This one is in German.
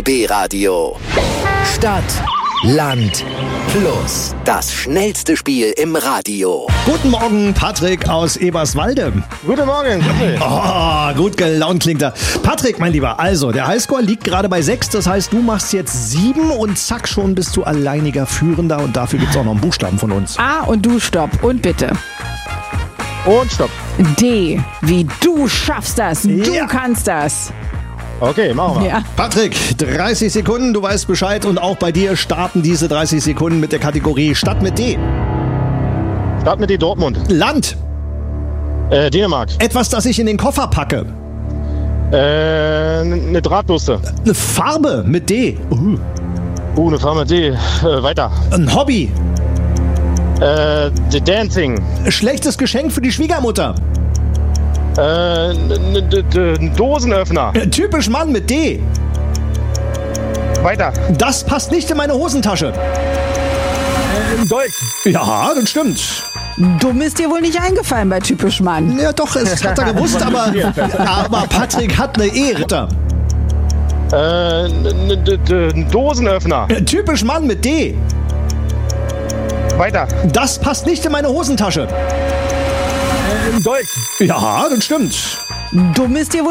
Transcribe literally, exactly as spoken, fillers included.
B Radio. Stadt, Land, Plus. Das schnellste Spiel im Radio. Guten Morgen, Patrick aus Eberswalde. Guten Morgen. Bitte. Oh, gut gelaunt klingt er. Patrick, mein Lieber, also der Highscore liegt gerade bei sechs. Das heißt, du machst jetzt sieben und zack, schon bist du alleiniger Führender. Und dafür gibt es auch noch einen Buchstaben von uns. A und du stopp. Und bitte. Und stopp. D, wie du schaffst das. Du Ja. kannst das. Okay, machen wir. Ja. Patrick, dreißig Sekunden, du weißt Bescheid. Und auch bei dir starten diese dreißig Sekunden mit der Kategorie Stadt mit D. Start mit die Dortmund. Land, Äh, Dänemark. etwas, das ich in den Koffer packe. Äh, eine Drahtbürste. Eine Farbe mit D. Uh. Uh, eine Farbe mit D. Äh, weiter. Ein Hobby. Äh, The Dancing. Schlechtes Geschenk für die Schwiegermutter. Äh, ein Dosenöffner. Typisch Mann mit D. Weiter. Das passt nicht in meine Hosentasche. Ein Dolch. Ja, das stimmt. Dumm ist dir wohl nicht eingefallen bei Typisch Mann. Ja, doch, es hat er gewusst, aber, aber Patrick hat eine E-Ritter. Äh, ein Dosenöffner. Typisch Mann mit D. Weiter. Das passt nicht in meine Hosentasche. Ein Dolch. Ja, das stimmt. Dumm ist dir wohl